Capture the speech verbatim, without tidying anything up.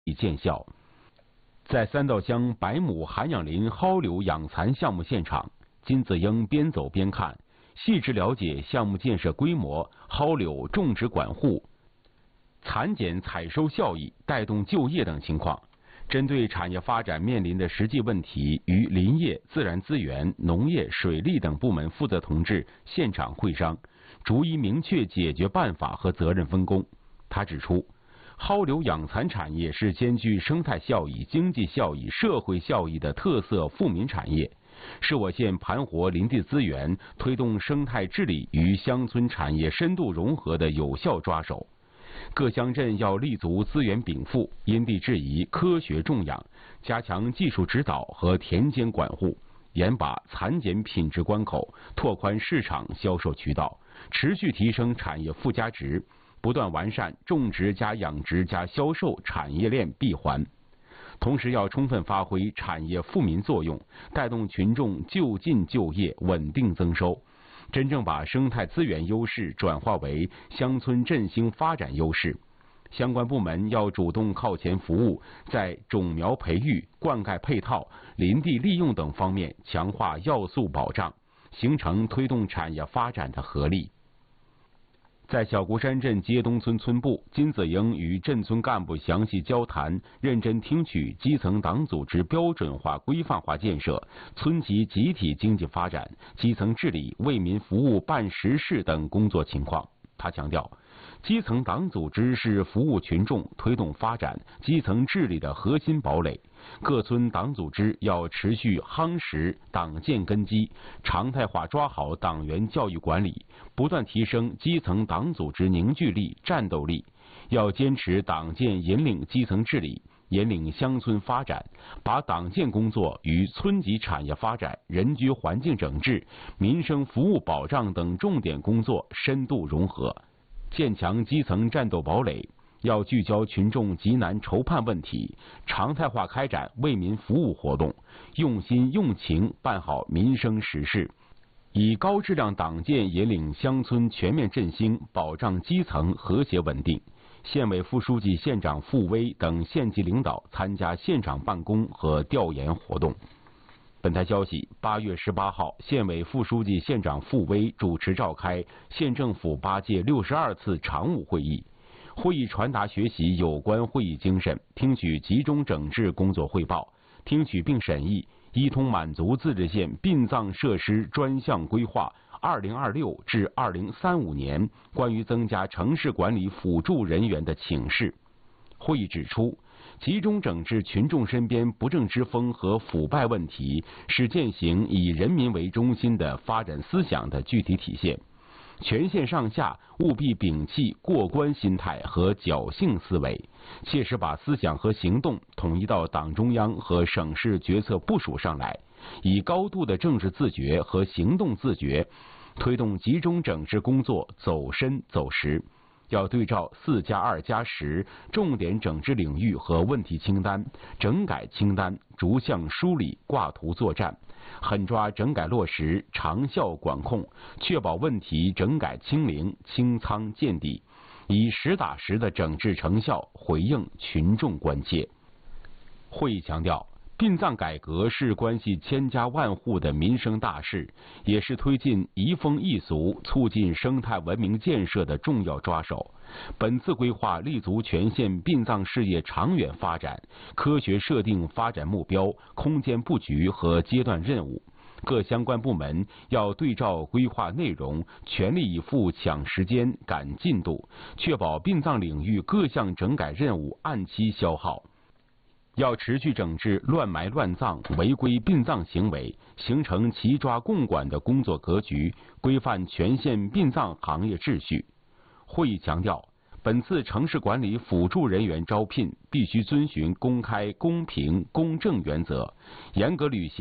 见效。在三道乡百亩涵养林蒿柳养蚕项目现场，金子英边走边看，细致了解项目建设规模、蒿柳种植管护、蚕茧采收效益、带动就业等情况。针对产业发展面临的实际问题，与林业、自然资源、农业、水利等部门负责同志现场会商，逐一明确解决办法和责任分工。他指出，蒿柳养蚕产业是兼具生态效益、经济效益、社会效益的特色富民产业，是我县盘活林地资源、推动生态治理与乡村产业深度融合的有效抓手。各乡镇要立足资源禀赋，因地制宜，科学种养，加强技术指导和田间管护，严把蚕茧品质关口，拓宽市场销售渠道，持续提升产业附加值，不断完善种植加养殖加销售产业链闭环。同时要充分发挥产业富民作用，带动群众就近就业，稳定增收，真正把生态资源优势转化为乡村振兴发展优势。相关部门要主动靠前服务，在种苗培育、灌溉配套、林地利用等方面强化要素保障，形成推动产业发展的合力。在小孤山镇街东村村部，金子英与镇村干部详细交谈，认真听取基层党组织标准化、规范化建设、村级集体经济发展、基层治理、为民服务办实事等工作情况。他强调，基层党组织是服务群众、推动发展、基层治理的核心堡垒。各村党组织要持续夯实党建根基，常态化抓好党员教育管理，不断提升基层党组织凝聚力、战斗力。要坚持党建引领基层治理，引领乡村发展，把党建工作与村级产业发展、人居环境整治、民生服务保障等重点工作深度融合，建强基层战斗堡垒。要聚焦群众急难愁盼问题，常态化开展为民服务活动，用心用情办好民生实事，以高质量党建引领乡村全面振兴，保障基层和谐稳定。县委副书记、县长傅威等县级领导参加现场办公和调研活动。本台消息，八月十八号，县委副书记、县长傅威主持召开县政府八届六十二次常务会议。会议传达学习有关会议精神，听取集中整治工作汇报，听取并审议一通满族自治县殡葬设施专项规划二零二六至二零三五年关于增加城市管理辅助人员的请示。会议指出，集中整治群众身边不正之风和腐败问题，是践行以人民为中心的发展思想的具体体现。全县上下务必摒弃过关心态和侥幸思维，切实把思想和行动统一到党中央和省市决策部署上来，以高度的政治自觉和行动自觉，推动集中整治工作走深走实。要对照四加二加十重点整治领域和问题清单、整改清单，逐项梳理、挂图作战，狠抓整改落实、长效管控，确保问题整改清零、清仓见底，以实打实的整治成效回应群众关切。会议强调，殡葬改革是关系千家万户的民生大事，也是推进移风易俗、促进生态文明建设的重要抓手。本次规划立足全县殡葬事业长远发展，科学设定发展目标、空间布局和阶段任务。各相关部门要对照规划内容，全力以赴抢时间、赶进度，确保殡葬领域各项整改任务按期消耗。要持续整治乱埋乱葬、违规殡葬行为，形成齐抓共管的工作格局，规范全县殡葬行业秩序。会议强调，本次城市管理辅助人员招聘必须遵循公开、公平、公正原则，严格履行